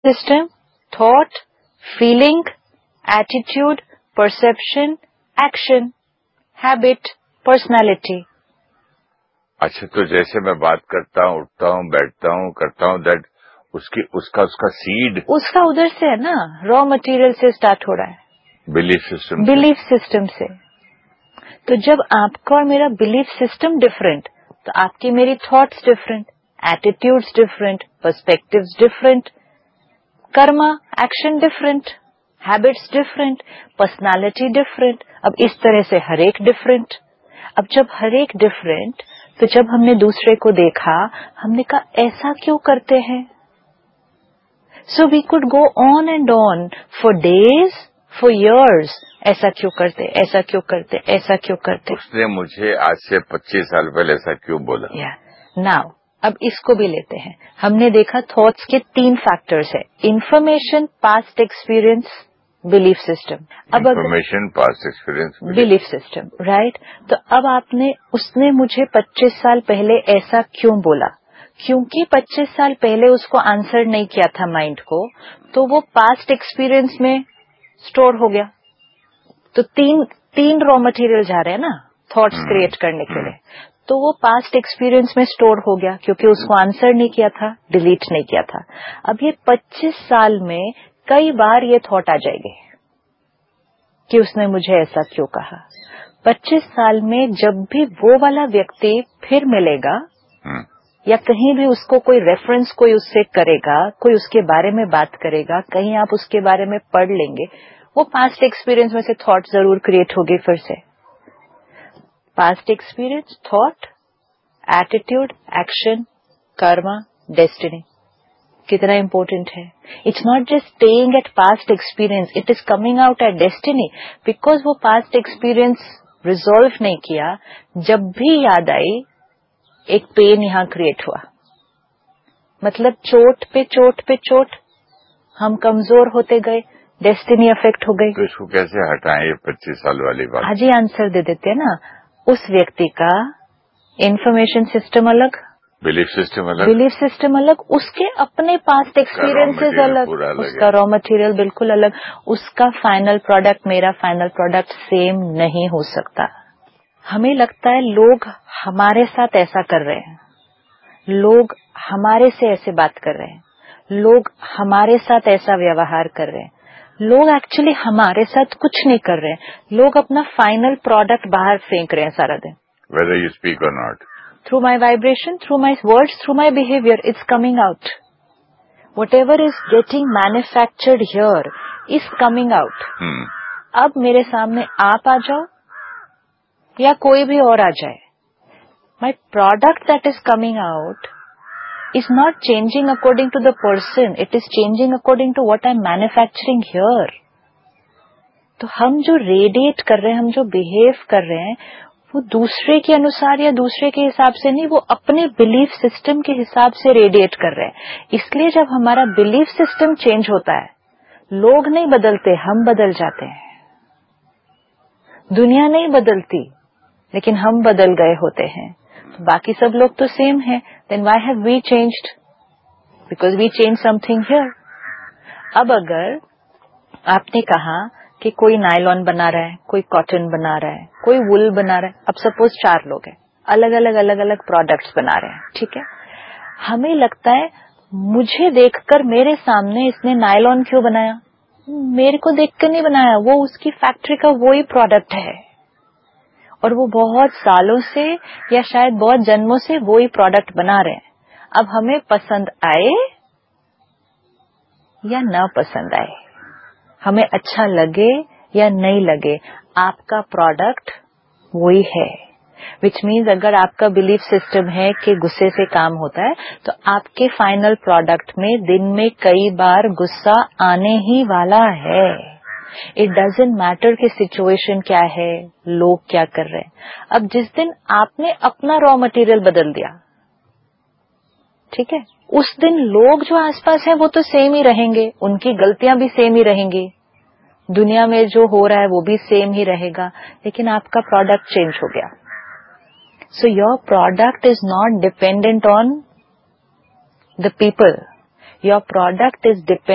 System, thought, feeling, attitude, perception, action, habit, personality. अच्छा, तो जैसे मैं बात करता हूँ, उठता हूँ, बैठता हूँ, करता हूँ, दैट उसका सीड उसका उधर से है ना, रॉ मटेरियल से स्टार्ट हो रहा है, बिलीफ सिस्टम से। तो जब आपका और मेरा बिलीफ सिस्टम डिफरेंट, तो आपकी मेरी thoughts different, attitudes different, perspectives different, Karma action different, habits different, personality different. अब इस तरह से हर एक डिफरेंट। अब जब हर एक डिफरेंट, तो जब हमने दूसरे को देखा, हमने कहा ऐसा क्यों करते हैं? So we could go on and on for days, for years. ऐसा क्यों करते, ऐसा क्यों करते, ऐसा क्यों करते? उसने मुझे आज से 25 साल पहले ऐसा क्यों बोला? नाउ अब इसको भी लेते हैं। हमने देखा थॉट्स के 3 फैक्टर्स है, information, past experience, belief system. अब information, past experience, belief system, right. तो अब उसने मुझे 25 साल पहले ऐसा क्यों बोला? क्योंकि 25 साल पहले उसको आंसर नहीं किया था माइंड को, तो वो पास्ट एक्सपीरियंस में स्टोर हो गया। तो तीन रॉ मटेरियल जा रहे हैं ना थॉट्स क्रिएट करने के लिए। तो वो पास्ट एक्सपीरियंस में स्टोर हो गया क्योंकि उसको आंसर नहीं किया था, डिलीट नहीं किया था। अब ये 25 साल में कई बार ये थॉट आ जाएंगे कि उसने मुझे ऐसा क्यों कहा। 25 साल में जब भी वो वाला व्यक्ति फिर मिलेगा या कहीं भी उसको कोई रेफरेंस कोई उससे करेगा, कोई उसके बारे में बात करेगा, कहीं आप उसके बारे में पढ़ लेंगे, वो पास्ट एक्सपीरियंस में से थॉट जरूर क्रिएट होगी फिर से। Past experience, thought, attitude, action, Karma, destiny. कितना इंपॉर्टेंट है। It's not just staying at past experience, it is coming out at destiny. Because वो पास्ट एक्सपीरियंस रिजॉल्व नहीं किया, जब भी याद आई एक पेन यहां क्रिएट हुआ। मतलब चोट पे चोट पे चोट, हम कमजोर होते गए, डेस्टिनी अफेक्ट हो गई। तो इसको कैसे हटाएं ये 25 साल वाली बात? आज ही आंसर दे देते हैं ना। उस व्यक्ति का इंफॉर्मेशन सिस्टम अलग, बिलीफ सिस्टम अलग, उसके अपने पास्ट एक्सपीरियंसेस अलग, उसका रॉ मटेरियल बिल्कुल अलग, उसका फाइनल प्रोडक्ट, मेरा फाइनल प्रोडक्ट सेम नहीं हो सकता। हमें लगता है लोग हमारे साथ ऐसा कर रहे हैं, लोग हमारे से ऐसे बात कर रहे हैं, लोग हमारे साथ ऐसा व्यवहार कर रहे हैं। लोग एक्चुअली हमारे साथ कुछ नहीं कर रहे हैं, लोग अपना फाइनल प्रोडक्ट बाहर फेंक रहे हैं सारा दिन। Whether you speak or not. Through my vibration, through my words, through my behavior, it's coming out. Whatever is getting manufactured here is coming out. अब मेरे सामने आप आ जाओ या कोई भी और आ जाए, my product that is coming out is not changing according to the person, it is changing according to what I'm manufacturing here. तो हम जो रेडिएट कर रहे हैं, हम जो बिहेव कर रहे हैं, वो दूसरे के अनुसार या दूसरे के हिसाब से नहीं, वो अपने बिलीफ सिस्टम के हिसाब से रेडिएट कर रहे हैं। इसलिए जब हमारा बिलीफ सिस्टम चेंज होता है, लोग नहीं बदलते, हम बदल जाते हैं। दुनिया नहीं बदलती, लेकिन हम बदल गए होते हैं। तो बाकी सब लोग तो सेम है, then why have we changed? Because we change something here. अब अगर आपने कहा कि कोई नायलॉन बना रहा है, कोई कॉटन बना रहा है, कोई वुल बना रहा है, अब सपोज 4 लोग हैं, अलग अलग प्रोडक्ट्स बना रहे हैं, ठीक है। हमें लगता है मुझे देखकर मेरे सामने इसने नायलॉन क्यों बनाया? मेरे को देखकर नहीं बनाया, वो उसकी फैक्ट्री का वही प्रोडक्ट है और वो बहुत सालों से या शायद बहुत जन्मों से वही प्रोडक्ट बना रहे हैं। अब हमें पसंद आए या ना पसंद आए, हमें अच्छा लगे या नहीं लगे, आपका प्रोडक्ट वही है। विच मीन्स अगर आपका बिलीफ सिस्टम है कि गुस्से से काम होता है, तो आपके फाइनल प्रोडक्ट में दिन में कई बार गुस्सा आने ही वाला है। इट डजंट मैटर कि सिचुएशन क्या है, लोग क्या कर रहे हैं। अब जिस दिन आपने अपना रॉ मटेरियल बदल दिया, ठीक है, उस दिन लोग जो आसपास हैं वो तो सेम ही रहेंगे, उनकी गलतियां भी सेम ही रहेंगी, दुनिया में जो हो रहा है वो भी सेम ही रहेगा, लेकिन आपका प्रोडक्ट चेंज हो गया। So your product is not dependent on the people, your product is dependent